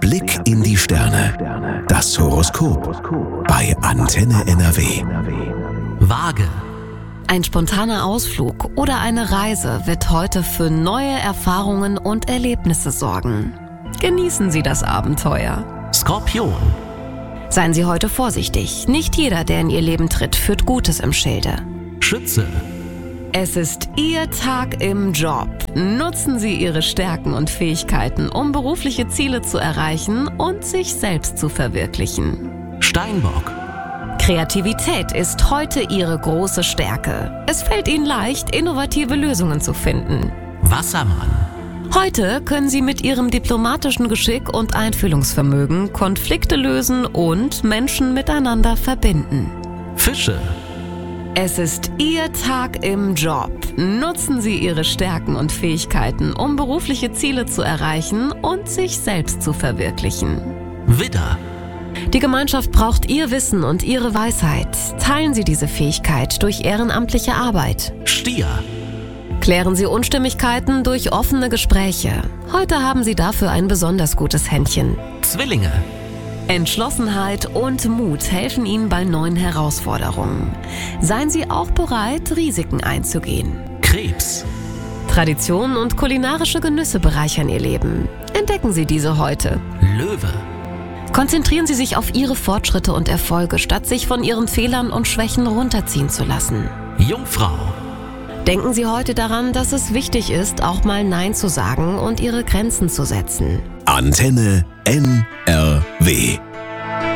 Blick in die Sterne. Das Horoskop bei Antenne NRW. Waage. Ein spontaner Ausflug oder eine Reise wird heute für neue Erfahrungen und Erlebnisse sorgen. Genießen Sie das Abenteuer. Skorpion. Seien Sie heute vorsichtig. Nicht jeder, der in Ihr Leben tritt, führt Gutes im Schilde. Schütze. Es ist Ihr Tag im Job. Nutzen Sie Ihre Stärken und Fähigkeiten, um berufliche Ziele zu erreichen und sich selbst zu verwirklichen. Steinbock. Kreativität ist heute Ihre große Stärke. Es fällt Ihnen leicht, innovative Lösungen zu finden. Wassermann. Heute können Sie mit Ihrem diplomatischen Geschick und Einfühlungsvermögen Konflikte lösen und Menschen miteinander verbinden. Fische. Es ist Ihr Tag im Job. Nutzen Sie Ihre Stärken und Fähigkeiten, um berufliche Ziele zu erreichen und sich selbst zu verwirklichen. Widder. Die Gemeinschaft braucht Ihr Wissen und Ihre Weisheit. Teilen Sie diese Fähigkeit durch ehrenamtliche Arbeit. Stier. Klären Sie Unstimmigkeiten durch offene Gespräche. Heute haben Sie dafür ein besonders gutes Händchen. Zwillinge. Entschlossenheit und Mut helfen Ihnen bei neuen Herausforderungen. Seien Sie auch bereit, Risiken einzugehen. Krebs. Traditionen und kulinarische Genüsse bereichern Ihr Leben. Entdecken Sie diese heute. Löwe. Konzentrieren Sie sich auf Ihre Fortschritte und Erfolge, statt sich von Ihren Fehlern und Schwächen runterziehen zu lassen. Jungfrau. Denken Sie heute daran, dass es wichtig ist, auch mal Nein zu sagen und Ihre Grenzen zu setzen. Antenne NRW.